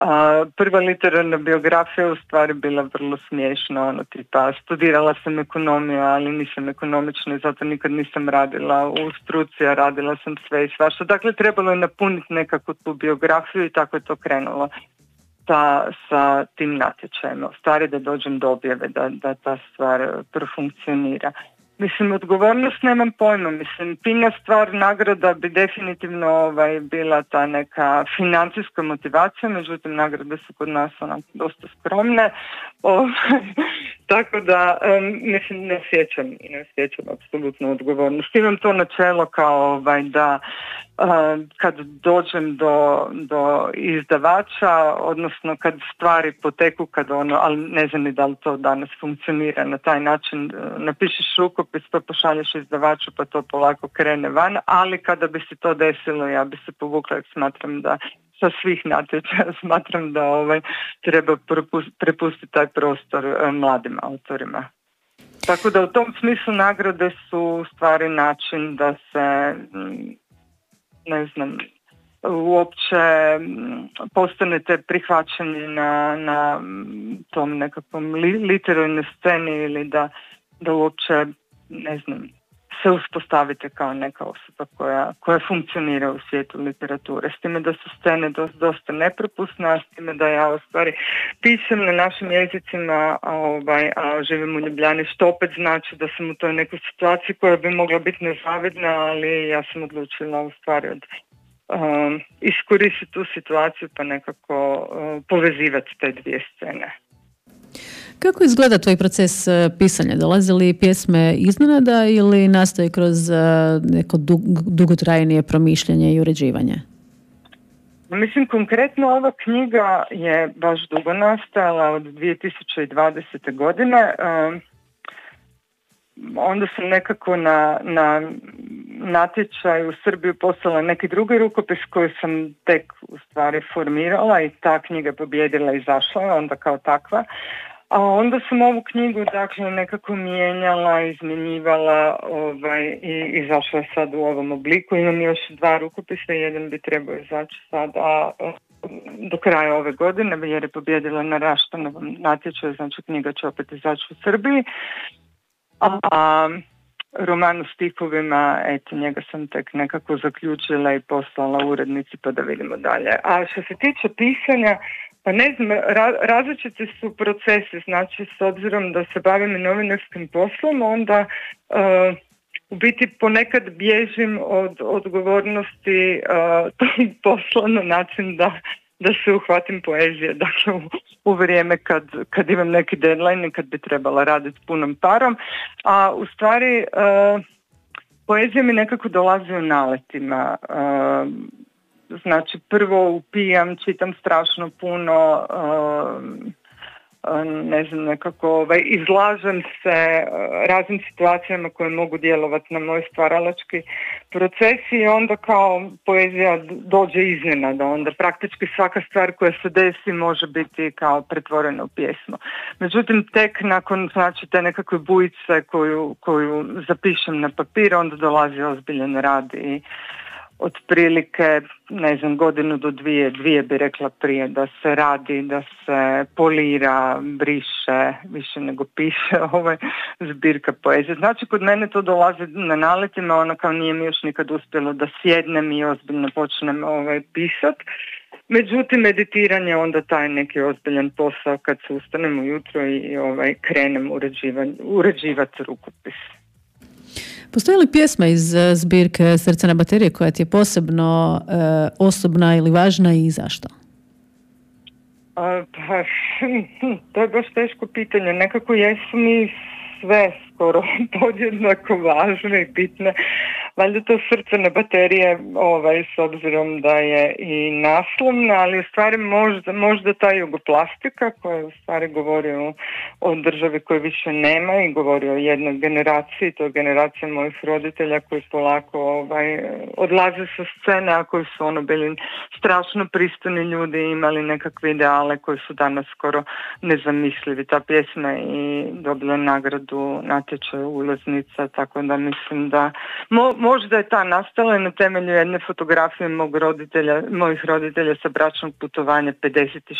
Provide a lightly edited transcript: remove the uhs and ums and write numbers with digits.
Prva literarna biografija u stvari bila vrlo smiješna, tipa studirala sam ekonomiju, ali nisam ekonomična i zato nikad nisam radila u struci, a radila sam sve i svašta. Dakle, trebalo je napuniti nekako tu biografiju i tako je to krenulo sa tim natječajima. U stvari da dođem do objave, da ta stvar profunkcionira. Mislim, odgovornost nemam pojma. Mislim, pinja stvar nagrada bi definitivno bila ta neka financijska motivacija, međutim, nagrade su kod nas dosta skromne. Tako da, mislim, ne osjećam apsolutno odgovornost. Imam to načelo kao da kad dođem do izdavača, odnosno kad stvari poteku, ali ne znam ni da li to danas funkcionira na taj način, napišeš rukopis, pa pošalješ izdavaču, pa to polako krene van, ali kada bi se to desilo, ja bi se povukla, jer smatram da sa svih natječaja smatram da treba prepustiti taj prostor mladim autorima. Tako da u tom smislu nagrade su stvari način da se uopće postanete prihvaćeni na tom nekakvom literarnoj sceni ili da uopće se uspostavite kao neka osoba koja funkcionira u svijetu literature. S time da su scene dosta nepropusne, a s time da ja u stvari pišem na našim jezicima, a živim u Ljubljani, što opet znači da sam u toj nekoj situaciji koja bi mogla biti nezavidna, ali ja sam odlučila u stvari iskoristiti tu situaciju pa nekako povezivati te dvije scene. Kako izgleda tvoj proces pisanja? Dolaze li pjesme iznenada ili nastaje kroz neko dugotrajnije promišljanje i uređivanje? Mislim, konkretno ova knjiga je baš dugo nastajala, od 2020. godine. Onda sam nekako na natječaj u Srbiju poslala neki drugi rukopis koji sam tek u stvari formirala i ta knjiga pobijedila i izašla je onda kao takva. A onda sam ovu knjigu dakle nekako mijenjala, izmjenjivala i izašla je sad u ovom obliku. Imam još 2 rukopisa, jedan bi trebao izaći sada do kraja ove godine jer je pobijedila na Raštanovom natječaju, znači knjiga će opet izaći u Srbiji. A roman u stihovima, njega sam tek nekako zaključila i poslala urednici pa da vidimo dalje. A što se tiče pisanja, pa ne znam, različiti su procesi, znači s obzirom da se bavim i novinarskim poslom, onda u biti ponekad bježim od odgovornosti tog posla na način da se uhvatim poezije, dakle u vrijeme kad imam neki deadline i kad bi trebala raditi punom parom, a u stvari poezija mi nekako dolazi u naletima. Znači prvo upijam, čitam strašno puno, nekako izlažem se raznim situacijama koje mogu djelovati na moj stvaralački proces i onda kao poezija dođe iznenada, onda praktički svaka stvar koja se desi može biti kao pretvorena u pjesmu. Međutim, tek nakon te nekakve bujice koju zapišem na papir, onda dolazi ozbiljan rad i otprilike, godinu do dvije bi rekla prije da se radi, da se polira, briše, više nego piše zbirka poezije. Znači, kod mene to dolazi na naletima, kao nije mi još nikad uspjelo da sjednem i ozbiljno počnem pisat. Međutim, editiranje onda taj neki ozbiljan posao kad se ustanem ujutro i krenem uređivati rukopis. Postoji li pjesma iz zbirke Srce na baterije koja ti je posebno osobna ili važna i zašto? To je baš teško pitanje. Nekako jesu mi sve skoro podjednako važne i bitne. Valjda to Srce na baterije s obzirom da je i naslovna, ali u stvari možda ta jugoplastika koja u stvari govori o državi koje više nema i govori o jednoj generaciji, to je generacija mojih roditelja koji polako odlaze sa scene, a koji su bili strašno pristojni ljudi, imali nekakve ideale koji su danas skoro nezamislivi. Ta pjesma je i dobila nagradu natječaja ulaznica, tako da mislim da možda je ta nastala na temelju jedne fotografije mojih roditelja sa bračnog putovanja 56.